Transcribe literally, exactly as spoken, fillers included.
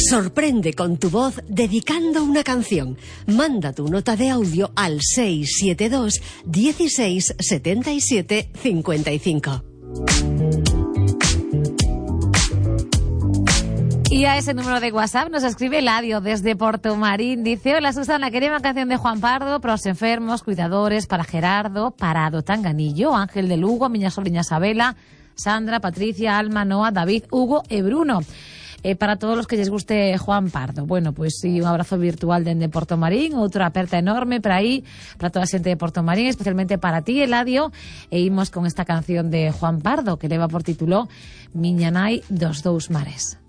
Sorprende con tu voz dedicando una canción. Manda tu nota de audio al seis siete dos, dieciséis, setenta y siete, cincuenta y cinco. Y a ese número de WhatsApp nos escribe Eladio desde Portomarín. Dice: hola Susana, quería una canción de Juan Pardo para los enfermos, cuidadores, para Gerardo, para Dotanganillo, Ángel de Lugo, miña sobriña Isabela, Sandra, Patricia, Alma, Noa, David, Hugo e Bruno. Eh, para todos los que les guste Juan Pardo. Bueno, pues sí, un abrazo virtual desde Portomarín, outra aperta enorme para aí, para toda a xente de Portomarín, especialmente para ti, Eladio, e imos con esta canción de Juan Pardo, que leva por título Miña nai dos dous mares.